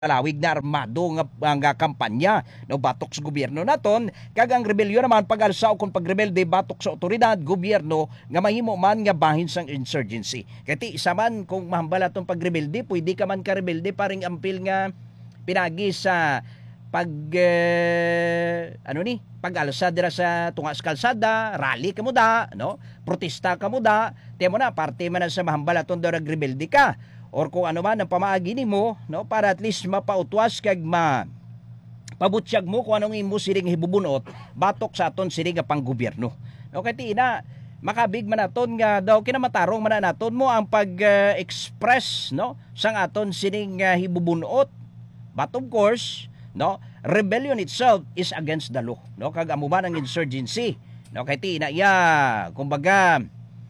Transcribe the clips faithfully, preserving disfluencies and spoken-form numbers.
lawig na armado nga, nga kampanya no batok sa gobyerno naton kag ang rebelyon naman pag-alsa o kung pagrebelde batok sa otoridad gobyerno nga mahimo man nga bahin sang insurgency kati isa man kung mahambal atong pagrebelde pwede ka man ka rebelde paring ampil nga pinagi sa pag uh, ano ni pag-alsa dira sa tunga sa kalsada rally ka mo da no protesta ka mo da temo na parte man na sa mahambal atong dira rebelde ka or kung ano man ang pamaagi nimo no para at least mapautwas kag ma pabutyag mo kung anong imo siring hibubunot batok sa aton siring nga panggobyerno no kay ina makabig man aton nga daw kinamatarong man naton mo ang pag-express uh, no sang aton siring uh, hibubunot but of course no rebellion itself is against the law no kag amo man ang insurgency no kay ina iya kumbaga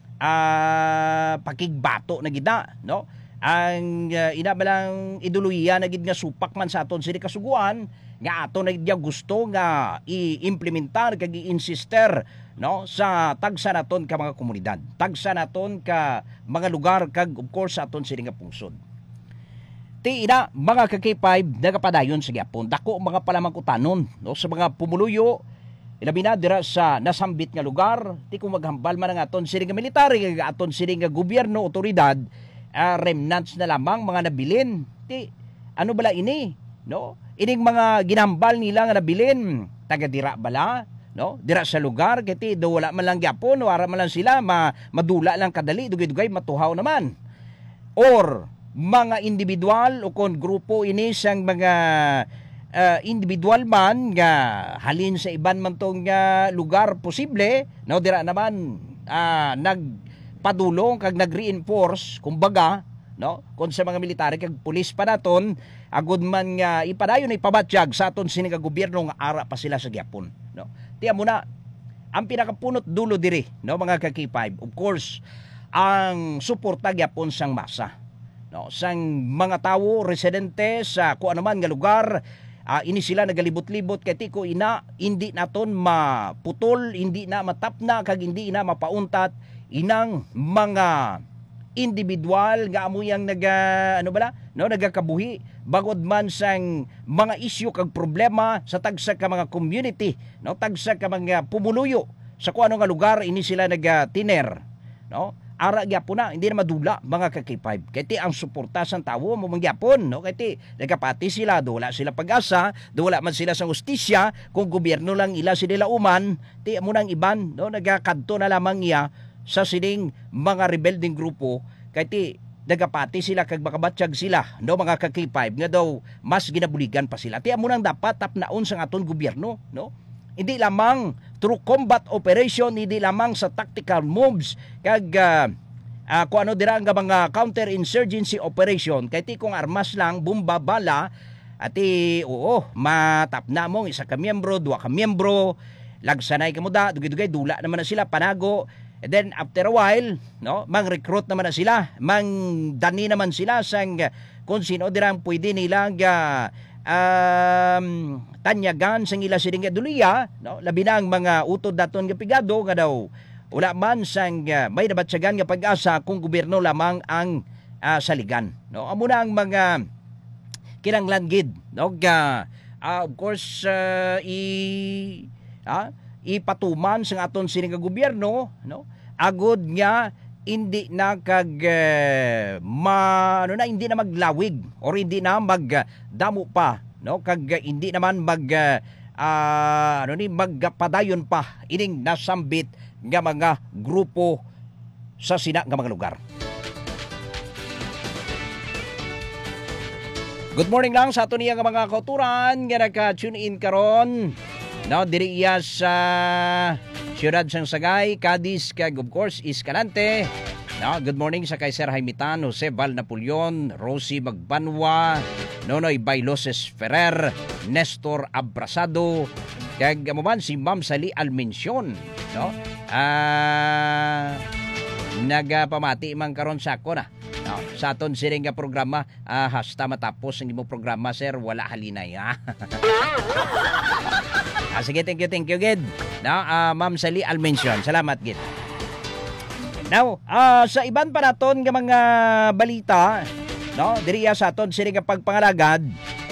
uh, pakigbato na gida no ang uh, ina balang ideolohiya na gid nga supak man sa aton sini kasuguan nga aton na gid gusto nga i-implementar kag i-insister no sa tagsa naton ka mga komunidad tagsa naton ka mga lugar kag of course sa aton sini nga pungsod ti ina mga ka K five nagapadayon sa gyapon dako mga palamangkutanon no sa mga pumuluyo ilabi na dira sa nasambit nga lugar ti kung maghambal man ang aton sini nga military kag aton sini nga gobyerno otoridad Uh, remnants na lamang mga nabilin ti ano bala ini no ining mga ginambal nila nga nabilin taga dira bala no dira sa lugar kiti do wala man lang gyapon wala man lang sila ma, madula lang kadali dugay-dugay matuhaw naman or mga individual o kon grupo ini sang mga uh, individual man nga halin sa iban man tong uh, lugar posible no dira naman uh, nag padulong kag nag-reinforce kumbaga no kun sa mga military kag pulis pa naton agud man nga ipadayon na ipabatyag sa aton sini ka gobyerno nga ara pa sila sa gyapon no tiya mo na ang pinakapunot dulo diri no mga ka K five of course ang suporta gyapon sang masa no sang mga tawo residente sa kung ano man nga lugar uh, ini sila nagalibot-libot kay tiko ina hindi naton maputol hindi na matapna kag hindi na mapauntat inang mga individual nga amuyang naga ano bala no nagakabuhi bagod man sang mga isyu kag problema sa tagsa ka mga community no tagsa ka mga pumuluyo sa kuno nga lugar ini sila nagatiner no ara gyapon na hindi na madula mga ka K five kay ti ang suporta sang tawo mo mangyapon no kay ti nagapati sila do wala sila pag-asa do wala man sila sa hustisya kung gobyerno lang ila sila uman ti amo nang iban no nagakadto na lamang iya sa sining mga rebelding grupo kay ti nagapati sila kag makabatyag sila no mga ka K five nga daw mas ginabuligan pa sila ti amo nang dapat tapnaon sa aton gobyerno no hindi lamang through combat operation hindi lamang sa tactical moves kag uh, uh, kung ano dira nga mga counter insurgency operation kay ti kung armas lang bomba bala ati oo matapna mo isa ka miyembro duha ka miyembro lagsanay ka mo da dugay-dugay dula naman na sila panago. And then after a while, no, mang-recruit naman na sila, mang-dani naman sila sang kung sino dirang pwede nilang uh, um, tanyagan sang ila siring duliya, no, labi na ang mga utod daton nga pigado nga daw wala man sang uh, may nabatsyagan nga pag-asa kung gobyerno lamang ang uh, saligan, no. Amo na ang mga kinanglan gid, no, uh, uh, of course uh, i uh, ipatuman sa aton sining gobyerno no agud nga hindi na kag uh, ma ano na hindi na maglawig or hindi na magdamo pa no kag uh, hindi naman mag uh, uh, ano ni magpadayon pa ining nasambit nga mga grupo sa sina nga mga lugar. Good morning lang sa ato niya nga mga kauturan nga naka-tune in karon. No, diri iya sa Siyudad sang Sagay, Cadiz, kag of course Escalante. No, good morning sa kay Sir Jaimitan, Jose Val Napoleon, Rosie Magbanwa, Nonoy Bailoses Ferrer, Nestor Abrasado, kag mo man si Ma'am Sali Almension, no? Ah, nagapamati man karon sa ako na. No, sa aton siring nga programa, ah, hasta matapos ang imong programa, sir, wala halinay, ha? Ah, sige, thank you, thank you, Gid. No, uh, Ma'am Sali Almension. Salamat, Gid. Now, uh, sa iban pa naton nga mga balita, no, diriya sa aton sini nga pagpangalagad,